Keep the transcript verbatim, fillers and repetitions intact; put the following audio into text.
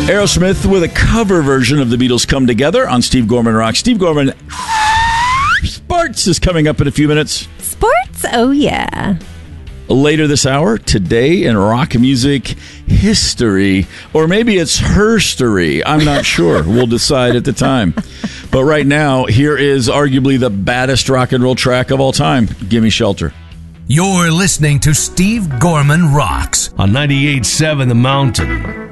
Aerosmith with a cover version of the Beatles' Come Together on Steve Gorman Rock. Steve Gorman Sports is coming up in a few minutes. Sports? Oh, yeah. Later this hour, today in rock music history, or maybe it's herstory. I'm not sure. We'll decide at the time. But right now, here is arguably the baddest rock and roll track of all time. Gimme Shelter. You're listening to Steve Gorman Rocks on ninety-eight point seven The Mountain.